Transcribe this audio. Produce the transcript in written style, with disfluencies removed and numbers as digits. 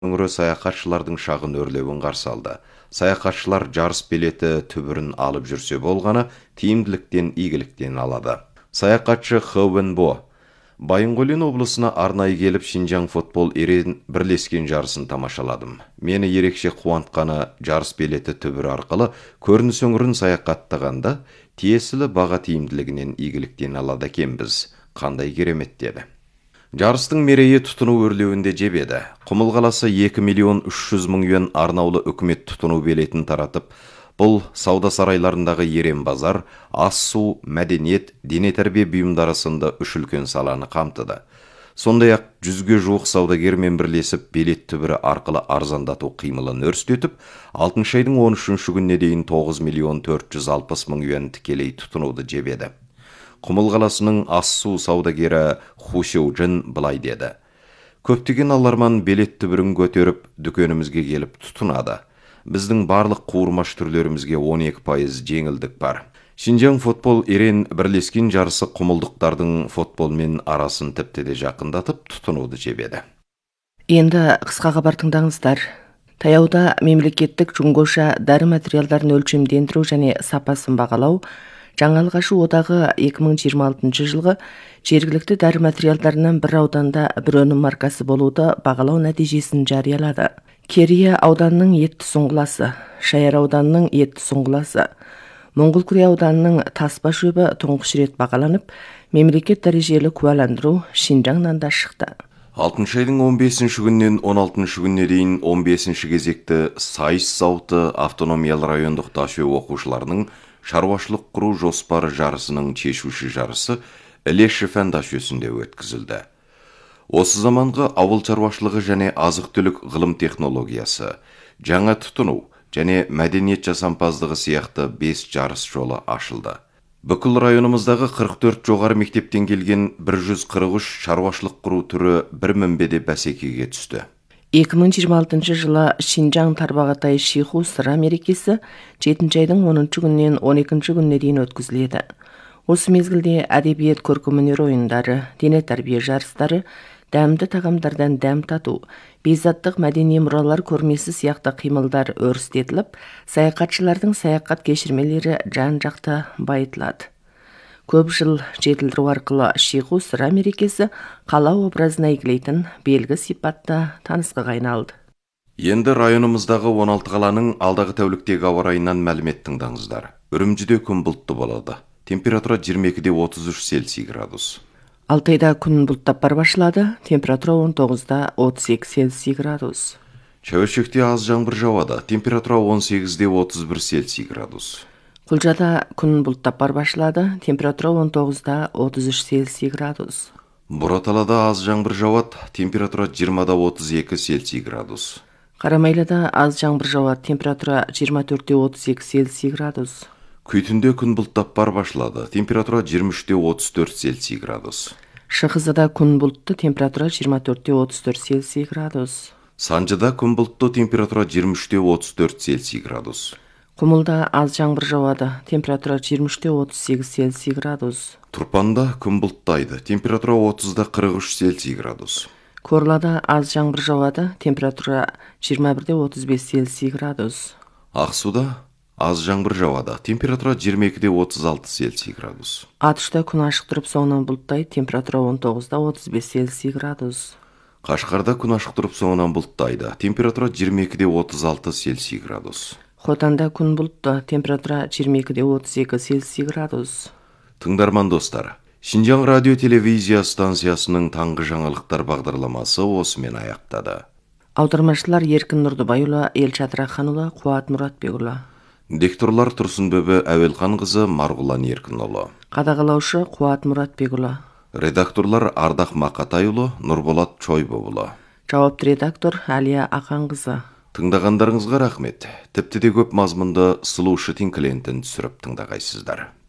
өңірі саяхатшылардың шағын өрлеуін қарсы алды. Саяхатшылар жарыс билеті түбірін алып жүрсе болғаны тиімділіктен, игіліктен алады. Саяхатшы Ховенбо Байынқолин облысына арнайы келіп Шинжаң футбол ерен бірлескен жарысын тамашаладым. Мені ерекше қуантқаны жарыс билеті түбірі арқылы көрініс өңірін саяхаттағанда тиесілі баға тиімділігінен игіліктен алады екенбіз. Қандай керемет деді. Жарыстың мерейі тұтыну өрлеуінде жебеді. Құмыл қаласы 2.300.000 юан арнаулы үкімет тұтыну билетін таратып, бұл сауда сарайларындағы ерен базар, ас су, мәдениет, дене тәрбие бұйымдары сынды үш үлкен саланы қамтыды. Сондай-ақ 100-ге жуық саудагермен бірлесіп билет түбірі арқылы арзандату қимылын өрістетіп, 6 айдың 13-ші күніне дейін 9.460.000 юан тікелей тұтынуды жебеді. Құмыл қаласының ас-су саудагері Хусеужин былай деді. Көптеген аларман билет түбірін көтеріп, дүкенімізге келіп тұтынады. Біздің барлық қуырмаш түрлерімізге 12% жеңілдік бар. Шинжаң футбол ерен бірлескен жарысы құмылдықтардың футболмен арасын тіпті де жақындатып тұтынуды жебеді. Енді қысқа хабар тыңдаңыздар. Таяуда мемлекеттік жүңгоша дәрі материалдарын өлшемдендіру және сапасын бағалау Жаңалық ашу одағы 2026 жылғы жергілікті дәрі материалдарынан бір ауданда бір өнім маркасы болуды бағалау нәтижесін жариялады. Керия ауданының етті сұңғыласы, Шайар ауданының етті сұңғыласы, Моңғолкүре ауданының таспа шөбі тұңғыш рет бағаланып, мемлекет дәрежелі куәландыру Шинжаңнан да шықты. 6 айдың 15-ші күннен 16-ші күнне дейін 15-ші кезекті сайыс зауыты автономиялы райондық ташөй оқушыларының шаруашылық құру жоспары жарысының шешуші жарысы Ілеші фән ташөсінде өткізілді. Осы заманғы ауыл шаруашылығы және азық-түлік ғылым технологиясы, жаңа тұтыну және мәдениет жасампаздығы сияқты 5 жарыс жолы ашылды. Бүкіл районымыздағы 44 жоғары мектептен келген 143 шаруашылық құру түрі бір мінбеде бәсекеге түсті. 2026 жылы Шинжаң Тарбағатай Шиху сыра мерекесі 7 айдың 10-ші күннен 12-ші күнне дейін өткізіледі. Осы мезгілде әдебиет көркемөнер ойындары, дене тәрбие жарыстары, дәмді тағамдардан дәм тату, бейзаттық мәдени мұралар көрмесі сияқты қимылдар өрістетіліп, саяхатшылардың саяхат кешірмелері жан-жақты байытылады. Көп жыл жетілдіру арқылы Шиху сыра мерекесі қала образына игілейтін белгі сипатта танысқыға айналды. Енді районымыздағы 16 қаланың алдағы тәуліктегі ауа райынан мәлімет тыңдаңыздар. Үрімжіде күн бұлтты болады. Температура 22-де 33 Цельсий градус. Алтайда күн бұлттап бар башылады. Температура 19-да 32 Цельсий градус. Шәуіршекте аз жаңбыр жауады. Температура 18-де 31 Цельсий градус. Құлжада күн бұлттап бар башылады. Температура 19-да 33 Цельсий градус. Бұраталада аз жаңбыр жауады. Температура 20-да 32 Цельсий градус. Қарамайлада аз жаңбыр жауады. Температура 24-де 32 Цельсий градус. Күйтінде күн бұлттап бар башылады. Температура 23-де 34 Цельсий градус. Шығызыда күн бұлтты. Температура 24-де 34 Цельсий градус. Санжыда күн бұлтты. Температура 23-де 34 Цельсий градус. Құмылда аз жаңбыр жауады. Температура 23-де 38 Цельсий градус. Тұрпанда күн бұлттайды. Температура 30-да 43 Цельсий градус. Корлада аз жаңбыр жауады. Температура 21-де 35 Цельсий градус. Ақсуда аз жаңбыр жауады. Температура 22-де 36 Цельсий градус. Атышта күн ашық тұрып соңынан бұлттайды. Температура 19-да 35 Цельсий градус. Қашқарда күн ашық тұрып соңынан бұлттайды. Температура 22-де 36 Цельсий градус. Хотанда күн бұлтты. Температура 22-де 32 Цельсий градус. Тыңдарман достар, Шинжаң радио телевизия станциясының таңғы жаңалықтар бағдарламасы осымен аяқтады. Аудармашылар Еркін Нұрдыбайұлы, Елшат Раханұлы, Қуат Мұратбекұлы. Дикторлар Тұрсынбөбі Әуелханқызы, Марғұлан Еркінұлы. Қадағалаушы Қуат Мұратбекұлы. Редакторлар Ардақ Мақатайұлы, Нұрболат Чойбұлы. Жауапты редактор Әлия Ақанқызы. Тыңдағандарыңызға рахмет. Тіпті де көп мазмұнды сұлу шытин клиентін түсіріп тыңдағайсыздар.